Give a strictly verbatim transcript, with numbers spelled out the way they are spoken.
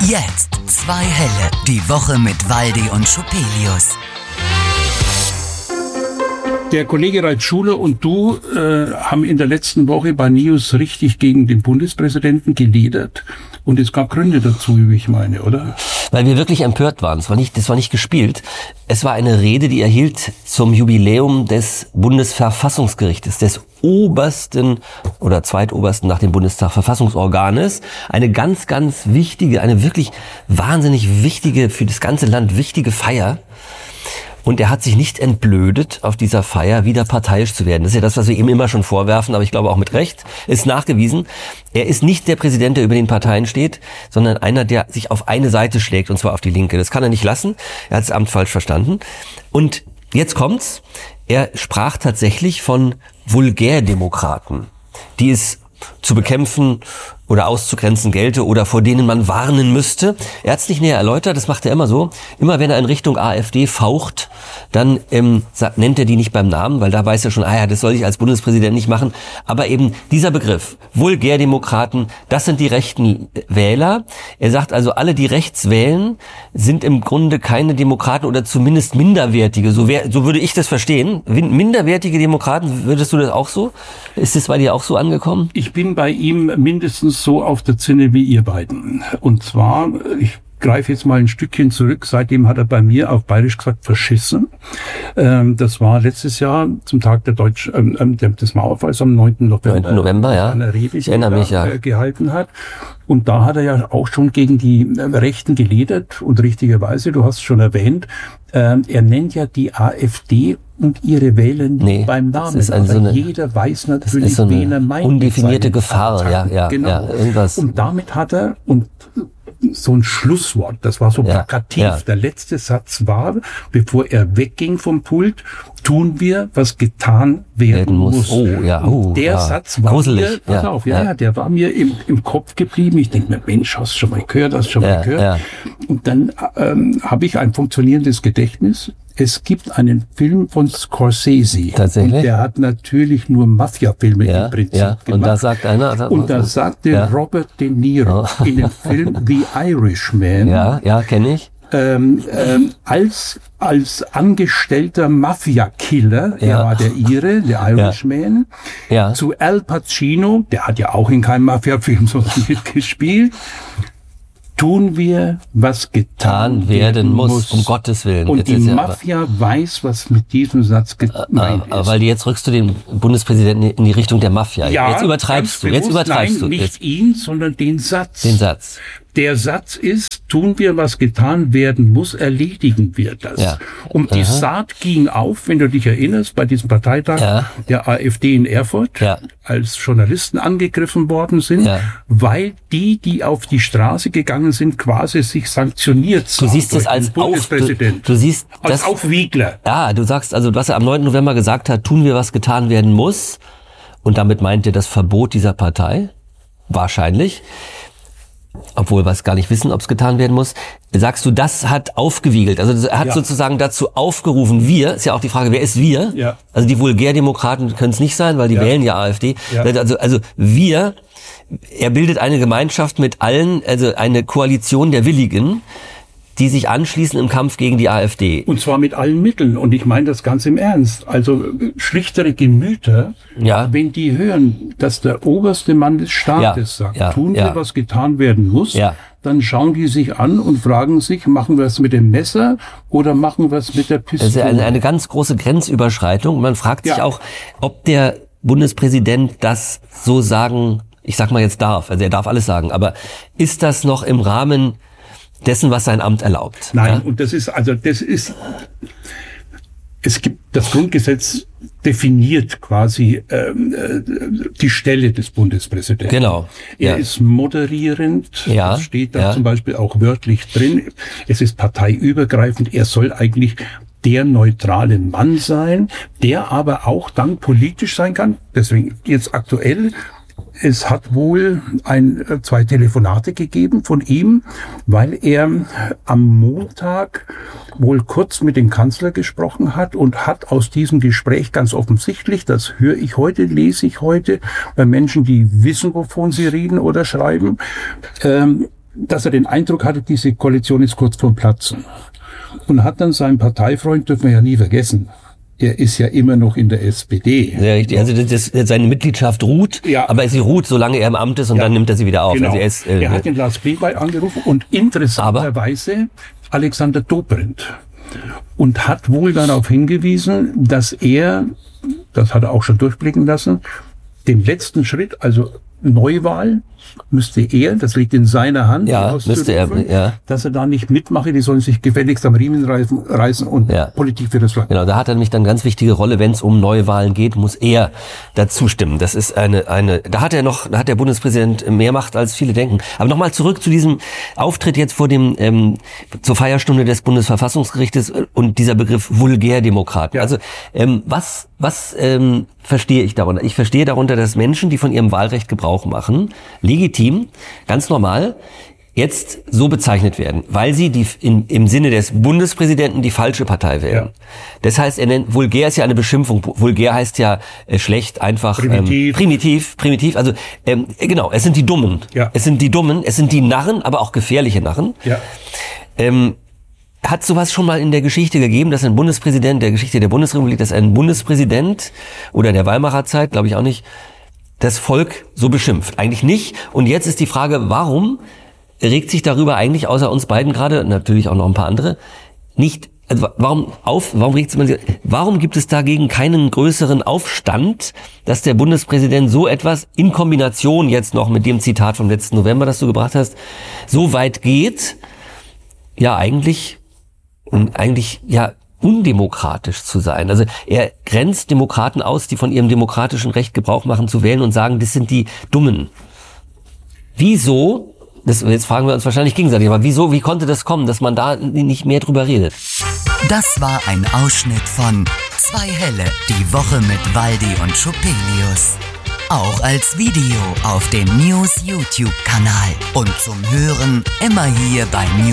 Jetzt zwei Helle. Die Woche mit Waldi und Schupelius. Der Kollege Reitschuler und du äh, haben in der letzten Woche bei News richtig gegen den Bundespräsidenten geledert. Und es gab Gründe dazu, wie ich meine, oder? Weil wir wirklich empört waren. Es war nicht, das war nicht gespielt. Es war eine Rede, die er hielt zum Jubiläum des Bundesverfassungsgerichtes, des obersten oder zweitobersten nach dem Bundestag Verfassungsorganes. Eine ganz, ganz wichtige, eine wirklich wahnsinnig wichtige, für das ganze Land wichtige Feier. Und er hat sich nicht entblödet, auf dieser Feier wieder parteiisch zu werden. Das ist ja das, was wir ihm immer schon vorwerfen, aber ich glaube auch mit Recht, ist nachgewiesen. Er ist nicht der Präsident, der über den Parteien steht, sondern einer, der sich auf eine Seite schlägt, und zwar auf die Linke. Das kann er nicht lassen. Er hat das Amt falsch verstanden. Und jetzt kommt's. Er sprach tatsächlich von Vulgärdemokraten, die es zu bekämpfen oder auszugrenzen gelte oder vor denen man warnen müsste. Er hat es nicht näher erläutert, das macht er immer so. Immer wenn er in Richtung AfD faucht, dann ähm, sagt, nennt er die nicht beim Namen, weil da weiß er schon, ah ja, das soll ich als Bundespräsident nicht machen. Aber eben dieser Begriff, Vulgärdemokraten, das sind die rechten Wähler. Er sagt also, alle, die rechts wählen, sind im Grunde keine Demokraten oder zumindest minderwertige. So, wär, so würde ich das verstehen. Minderwertige Demokraten, würdest du das auch so? Ist das bei dir auch so angekommen? Ich bin bei ihm mindestens so auf der Zinne wie ihr beiden. Und zwar, ich greife jetzt mal ein Stückchen zurück, seitdem hat er bei mir auf Bayerisch gesagt, verschissen. Ähm, das war letztes Jahr zum Tag der Deutsch, ähm, des Mauerfalls am neunten November. neunten November, ja. Eine Rede, ich erinnere mich, ja. Äh, gehalten hat. Und da hat er ja auch schon gegen die äh, Rechten geledert und richtigerweise, du hast es schon erwähnt, äh, er nennt ja die AfD und ihre Wähler nicht nee, beim Namen. Ist also aber so eine, jeder weiß natürlich, so eine wen er meint. Undefinierte Gefahr, ja, ja, genau. ja, irgendwas. Und damit hat er, und so ein Schlusswort, das war so ja, plakativ. Ja. Der letzte Satz war, bevor er wegging vom Pult, tun wir, was getan werden, werden muss. muss. Oh, ja, oh, der ja. Satz war gruselig. mir, pass ja, auf, ja, ja. ja, der war mir im, im Kopf geblieben. Ich denke mir, Mensch, hast du schon mal gehört, hast du schon ja, mal gehört. Ja. Und dann ähm, habe ich ein funktionierendes Gedächtnis. Es gibt einen Film von Scorsese. Tatsächlich? Und der hat natürlich nur Mafia-Filme ja, im Prinzip ja. gemacht. Und da sagt einer... Da, und da sagte ja. Robert De Niro oh. in dem Film The Irishman... Ja, ja, kenne ich. Ähm, ähm, als als angestellter Mafia-Killer, ja. er war der Ire, der Irishman, ja. Ja. zu Al Pacino, der hat ja auch in keinem Mafia-Film so mitgespielt, tun wir, was getan werden muss, muss, um Gottes Willen. Und jetzt die ja Mafia aber, weiß, was mit diesem Satz gemeint äh, ist. Weil jetzt rückst du den Bundespräsidenten in die Richtung der Mafia. Ja, jetzt übertreibst du, jetzt übertreibst nein, du. Nicht jetzt. ihn, sondern den Satz. Den Satz. Der Satz ist, tun wir, was getan werden muss, erledigen wir das. Ja. Und die Aha. Saat ging auf, wenn du dich erinnerst, bei diesem Parteitag ja. der AfD in Erfurt, ja. als Journalisten angegriffen worden sind, ja. weil die, die auf die Straße gegangen sind, quasi sich sanktioniert Du siehst es als Bundespräsident. Auf, du, du siehst als das, Aufwiegler. Ja, du sagst also, was er am neunten November gesagt hat, tun wir, was getan werden muss. Und damit meint er das Verbot dieser Partei. Wahrscheinlich. Obwohl wir es gar nicht wissen, ob es getan werden muss. Sagst du, das hat aufgewiegelt, also er hat ja. sozusagen dazu aufgerufen, wir, ist ja auch die Frage, wer ist wir? Ja. Also die Vulgärdemokraten können es nicht sein, weil die ja. wählen ja AfD. Ja. Also, also wir, er bildet eine Gemeinschaft mit allen, also eine Koalition der Willigen, die sich anschließen im Kampf gegen die AfD. Und zwar mit allen Mitteln. Und ich meine das ganz im Ernst. Also schlichtere Gemüter, ja. wenn die hören, dass der oberste Mann des Staates ja. sagt, ja. tun wir, ja. was getan werden muss, ja. dann schauen die sich an und fragen sich, machen wir es mit dem Messer oder machen wir es mit der Pistole? Das ist eine, eine ganz große Grenzüberschreitung. Man fragt ja. sich auch, ob der Bundespräsident das so sagen, ich sag mal jetzt darf, also er darf alles sagen, aber ist das noch im Rahmen dessen, was sein Amt erlaubt? Nein, ja? und das ist, also das ist, es gibt, das Grundgesetz definiert quasi ähm, die Stelle des Bundespräsidenten. Genau. Er ja. ist moderierend, ja. das steht da ja. zum Beispiel auch wörtlich drin. Es ist parteiübergreifend, er soll eigentlich der neutrale Mann sein, der aber auch dann politisch sein kann. Deswegen jetzt aktuell, es hat wohl ein, zwei Telefonate gegeben von ihm, weil er am Montag wohl kurz mit dem Kanzler gesprochen hat und hat aus diesem Gespräch ganz offensichtlich, das höre ich heute, lese ich heute, bei Menschen, die wissen, wovon sie reden oder schreiben, ähm, dass er den Eindruck hatte, diese Koalition ist kurz vorm Platzen. Und hat dann seinen Parteifreund, dürfen wir ja nie vergessen, er ist ja immer noch in der S P D. Ja, richtig. Also das, das, seine Mitgliedschaft ruht, ja. aber sie ruht, solange er im Amt ist und ja. dann nimmt er sie wieder auf. Genau. Also er ist, äh, er hat den Lars Klingbeil angerufen und interessanterweise Alexander Dobrindt. Und hat wohl darauf hingewiesen, dass er, das hat er auch schon durchblicken lassen, den letzten Schritt, also Neuwahl, müsste er, das liegt in seiner Hand, ja, müsste er, ja. dass er da nicht mitmache, die sollen sich gefälligst am Riemen reißen, reißen und ja. Politik für das Land. Genau, da hat er nämlich dann eine ganz wichtige Rolle, wenn es um Neuwahlen geht, muss er dazu stimmen. Das ist eine, eine, da hat er noch, da hat der Bundespräsident mehr Macht, als viele denken. Aber nochmal zurück zu diesem Auftritt jetzt vor dem, ähm, zur Feierstunde des Bundesverfassungsgerichtes und dieser Begriff Vulgärdemokraten. Ja. Also, ähm, was, was, ähm, verstehe ich darunter? Ich verstehe darunter, dass Menschen, die von ihrem Wahlrecht Gebrauch machen, legitim, ganz normal, jetzt so bezeichnet werden, weil sie die in, im Sinne des Bundespräsidenten die falsche Partei wählen. Ja. Das heißt, er nennt, vulgär ist ja eine Beschimpfung. Vulgär heißt ja äh, schlecht, einfach primitiv, ähm, primitiv, primitiv. Also ähm, genau, es sind die Dummen. Ja. Es sind die Dummen, es sind die Narren, aber auch gefährliche Narren. Ja. Ähm, Hat sowas schon mal in der Geschichte gegeben, dass ein Bundespräsident, der Geschichte der Bundesrepublik, dass ein Bundespräsident oder in der Weimarer Zeit, glaube ich auch nicht, das Volk so beschimpft? Eigentlich nicht. Und jetzt ist die Frage, warum regt sich darüber eigentlich, außer uns beiden gerade, natürlich auch noch ein paar andere, nicht, also warum auf, warum regt man sich, warum gibt es dagegen keinen größeren Aufstand, dass der Bundespräsident so etwas in Kombination jetzt noch mit dem Zitat vom letzten November, das du gebracht hast, so weit geht, ja eigentlich, eigentlich, ja, undemokratisch zu sein. Also er grenzt Demokraten aus, die von ihrem demokratischen Recht Gebrauch machen zu wählen und sagen, das sind die Dummen. Wieso, das, jetzt fragen wir uns wahrscheinlich gegenseitig, aber wieso, wie konnte das kommen, dass man da nicht mehr drüber redet? Das war ein Ausschnitt von Zwei Helle, die Woche mit Waldi und Schupelius. Auch als Video auf dem News YouTube-Kanal und zum Hören immer hier bei News.